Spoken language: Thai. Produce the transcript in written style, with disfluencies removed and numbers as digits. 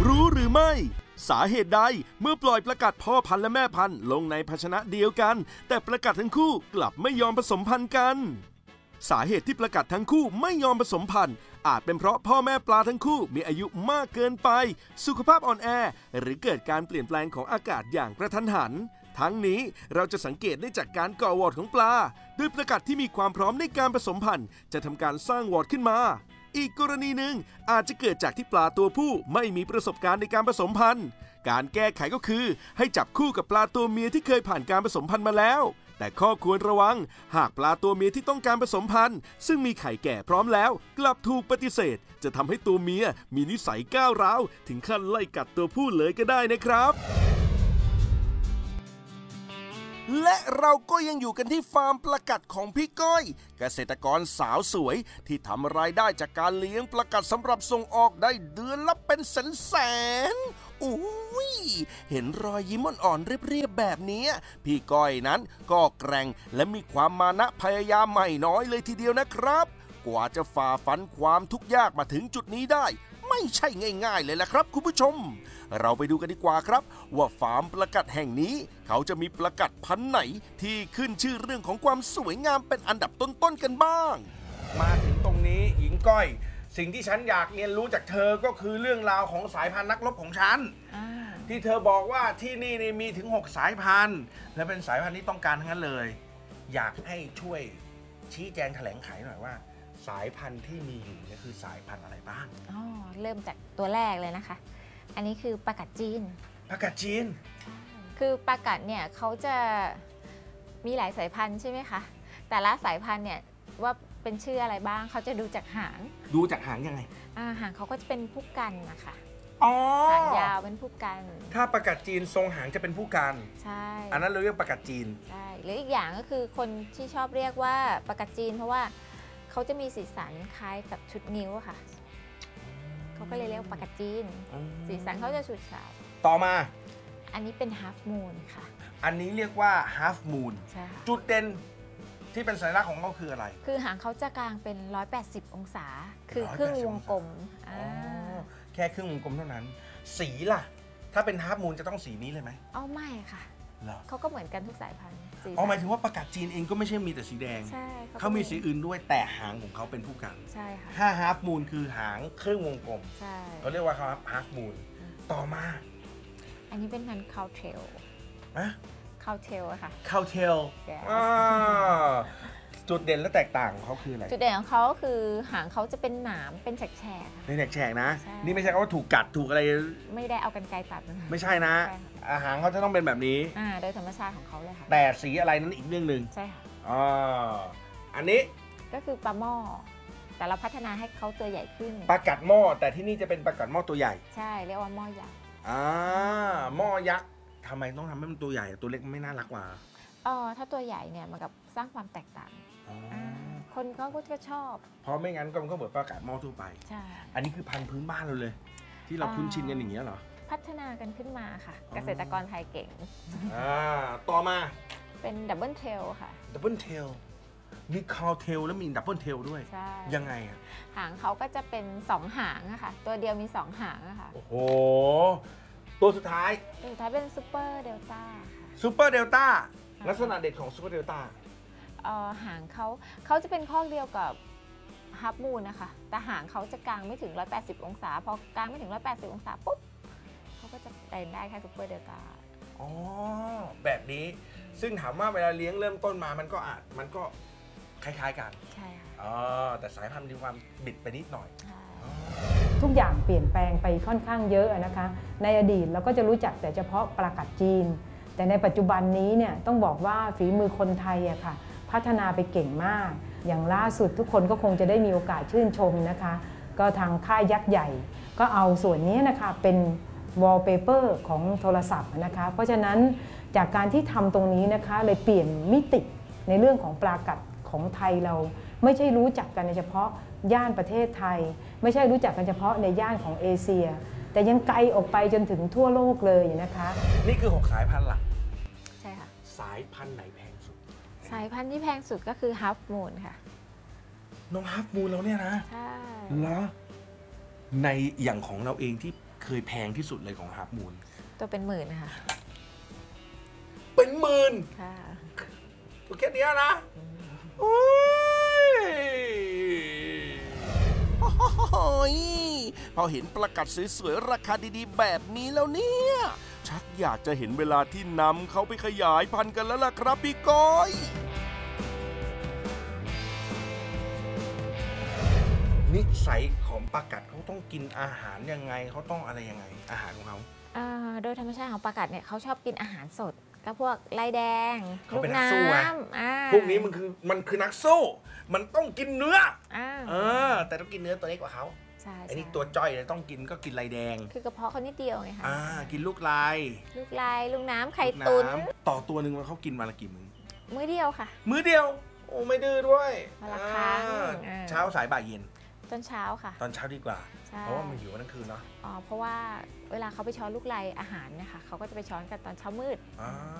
รู้หรือไม่สาเหตุใดเมื่อปล่อยประกัดพ่อพันธุ์และแม่พันธุ์ลงในภาชนะเดียวกันแต่ประกัดทั้งคู่กลับไม่ยอมผสมพันธุ์กันสาเหตุที่ประกัดทั้งคู่ไม่ยอมผสมพันธุ์อาจเป็นเพราะพ่อแม่ปลาทั้งคู่มีอายุมากเกินไปสุขภาพอ่อนแอหรือเกิดการเปลี่ยนแปลงของอากาศอย่างกระทันหันทั้งนี้เราจะสังเกตได้จากการก่อวอร์ดของปลาโดยประกัดที่มีความพร้อมในการผสมพันธุ์จะทำการสร้างวอร์ดขึ้นมาอีกกรณีหนึ่งอาจจะเกิดจากที่ปลาตัวผู้ไม่มีประสบการณ์ในการผสมพันธุ์การแก้ไขก็คือให้จับคู่กับปลาตัวเมียที่เคยผ่านการผสมพันธุ์มาแล้วแต่ข้อควรระวังหากปลาตัวเมียที่ต้องการผสมพันธุ์ซึ่งมีไข่แก่พร้อมแล้วกลับถูกปฏิเสธจะทำให้ตัวเมียมีนิสัยก้าวร้าวถึงขั้นไล่กัดตัวผู้เลยก็ได้นะครับและเราก็ยังอยู่กันที่ฟาร์มปลากัดของพี่ก้อยเกษตรกรสาวสวยที่ทำรายได้จากการเลี้ยงปลากัดสำหรับส่งออกได้เดือนละเป็นแสนอุ้ยเห็นรอยยิ้มอ่อนๆเรียบๆแบบนี้พี่ก้อยนั้นก็แกร่งและมีความมานะพยายามไม่น้อยเลยทีเดียวนะครับกว่าจะฝ่าฟันความทุกข์ยากมาถึงจุดนี้ได้ไม่ใช่ง่ายๆเลยล่ะครับคุณผู้ชมเราไปดูกันดีกว่าครับว่าฟาร์มปลากัดแห่งนี้เขาจะมีปลากัดพันธุ์ไหนที่ขึ้นชื่อเรื่องของความสวยงามเป็นอันดับต้นๆกันบ้างมาถึงตรงนี้หญิงก้อยสิ่งที่ฉันอยากเรียนรู้จากเธอก็คือเรื่องราวของสายพันธุ์นักรบของฉันที่เธอบอกว่าที่นี่มีถึง6สายพันธุ์และเป็นสายพันธุ์ที่ต้องการทั้งนั้นเลยอยากให้ช่วยชี้แจงแถลงไขหน่อยว่าสายพันธุ์ที่มีอยู่นี่คือสายพันธุ์อะไรบ้างเริ่มจากตัวแรกเลยนะคะอันนี้คือปลากัดจีนปลากัดจีนคือปลากัดเนี่ยเขาจะมีหลายสายพันธุ์ใช่ไหมคะแต่ละสายพันธุ์เนี่ยว่าเป็นชื่ออะไรบ้างเขาจะดูจากหางยังไงหางเขาก็จะเป็นผู้กันนะคะหางยาวเป็นผู้กันถ้าปลากัดจีนทรงหางจะเป็นผู้กันใช่อันนั้นเราเรียกปลากัดจีนใช่หรืออีกอย่างก็คือคนที่ชอบเรียกว่าปลากัดจีนเพราะว่าเขาจะมีสีสันคล้ายกับชุดนิ้วค่ะเขาก็เลยเรียกปลากัดจีนสีสันเขาจะฉูดฉาดต่อมาอันนี้เป็นฮาล์ฟมูนค่ะอันนี้เรียกว่าฮาล์ฟมูนจุดเด่นที่เป็นสัญลักษณ์ของเขาคืออะไรคือหางเขาจะกลางเป็น180องศาคือครึ่งวงกลมแค่ครึ่งวงกลมเท่านั้นสีล่ะถ้าเป็นฮาล์ฟมูนจะต้องสีนี้เลยไหมไม่ค่ะเขาก็เหมือนกันทุกสายพันธุ์หมายถึงว่าปลากัดจีนเองก็ไม่ใช่มีแต่สีแดงใช่เขามีสีอื่นด้วยแต่หางของเขาเป็นผู้กันใช่ค่ะถ้าฮาล์ฟมูนคือหางครึ่งวงกลมใช่เขาเรียกว่าฮาล์ฟมูนต่อมาอันนี้เป็นพันธุ์คาวเทลคาวเทลค่ะคาวเทลจุดเด่นและแตกต่างของเขาคืออะไรจุดเด่นของเขาคือหางเขาจะเป็นหนามเป็นแฉกเป็นแฉกนะนี่ไม่ใช่ว่าถูกกัดถูกอะไรไม่ได้เอากรรไกรตัดไม่ใช่นะหางเขาจะต้องเป็นแบบนี้โดยธรรมชาติของเขาเลยค่ะแต่สีอะไรนั้นอีกเรื่องหนึ่งใช่ค่ะอันนี้ก็คือปลาหม้อแต่เราพัฒนาให้เขาตัวใหญ่ขึ้นปลากัดหม้อแต่ที่นี่จะเป็นปลากัดหม้อตัวใหญ่ใช่เรียกว่าหม้อยักษ์หม้อยักษ์ทำไมต้องทำให้มันตัวใหญ่ตัวเล็กไม่น่ารักกว่าถ้าตัวใหญ่เนี่ยมันกับสร้างความแตกต่างคนเขาก็ชอบเพราะไม่งั้นก็มันก็เหมือนปลากัดหม้อทั่วไปใช่อันนี้คือพันธุ์พื้นบ้านเราเลยที่เราคุ้นชินกันอย่างเงี้ยเหรอพัฒนากันขึ้นมาค่ะเกษตรกรไทยเก่งต่อมาเป็นดับเบิลเทลค่ะดับเบิลเทลมีคาวเทลแล้วมีดับเบิลเทลด้วยใช่ยังไงหางเขาก็จะเป็น2หางอะค่ะตัวเดียวมี2หางอะค่ะโอ้โหตัวสุดท้ายเป็นซูเปอร์เดลต้าค่ะซูเปอร์เดลต้าลักษณะเด่นของซูเปอร์เดลต้าหางเขาจะเป็นข้อเดียวกับฮาล์ฟมูนนะคะแต่หางเขาจะกลางไม่ถึง180องศาพอกลางไม่ถึง180องศาปุ๊บเขาก็จะได้แค่ซูเปอร์เดลต้าแบบนี้ซึ่งถามว่าเวลาเลี้ยงเริ่มต้นมามันก็คล้ายๆกันใช่ค่ะแต่สายพันธุ์มีความบิดไปนิดหน่อยทุกอย่างเปลี่ยนแปลงไปค่อนข้างเยอะนะคะในอดีตเราก็จะรู้จักแต่เฉพาะปลากัดจีนแต่ในปัจจุบันนี้เนี่ยต้องบอกว่าฝีมือคนไทยอะค่ะพัฒนาไปเก่งมากอย่างล่าสุดทุกคนก็คงจะได้มีโอกาสชื่นชมนะคะก็ทางค่ายยักษ์ใหญ่ก็เอาส่วนนี้นะคะเป็นวอลเปเปอร์ของโทรศัพท์นะคะเพราะฉะนั้นจากการที่ทำตรงนี้นะคะเลยเปลี่ยนมิติในเรื่องของปลากัดของไทยเราไม่ใช่รู้จักกันเฉพาะย่านประเทศไทยไม่ใช่รู้จักกันเฉพาะในย่านของเอเชียแต่ยังไกลออกไปจนถึงทั่วโลกเลยนะคะนี่คือ6สายพันธุ์หลักใช่ค่ะสายพันธุ์ไหนแพงสุดสายพันธุ์ที่แพงสุดก็คือฮาล์ฟมูนค่ะน้องฮาล์ฟมูนเราเนี่ยนะใช่แล้วในอย่างของเราเองที่เคยแพงที่สุดเลยของฮาร์ปมูนตัวเป็นหมื่นนะคะเป็นหมื่นค่ะตัวแค่เนี้ยนะโอ้ยโอ้ยพอเห็นประกัดสวยๆราคาดีๆ แบบนี้แล้วเนี่ย ชักอยากจะเห็นเวลาที่นำเขาไปขยายพันธุ์กันแล้วล่ะครับพี่ก้อยนิสัยของปลากัดเขาต้องกินอาหารยังไงเขาต้องอะไรยังไงอาหารของเขาโดยธรรมชาติของปลากัดเนี่ยเขาชอบกินอาหารสด ก็พวกลายแดงเขาเป็นนักสู้ไงอ่าพวกนี้มันคือนักสู้มันต้องกินเนื้ออ่าแต่ต้องกินเนื้อตัวเล็กกว่าเขาใช่ไอ้นี่ใช่ตัวจ้อยเลยต้องกินก็กินลายแดงคือกระเพาะเขานิดเดียวไงคะกินลูกลายลูกลายลูกน้ำไข่ตุ๋นน้ำต่อตัวหนึ่งเขากินวันละกี่มื้อมื้อเดียวค่ะมื้อเดียว โอ้ไม่ดื้อด้วยวันละครั้งเช้าสายบ่ายเย็นตอนเช้าค่ะตอนเช้าดีกว่าใช่เพราะว่ามันหิวทั้งคืนเนาะเพราะว่าเวลาเขาไปช้อนลูกลายอาหารเนี่ยค่ะเขาก็จะไปช้อนกันตอนเช้ามืดอ่า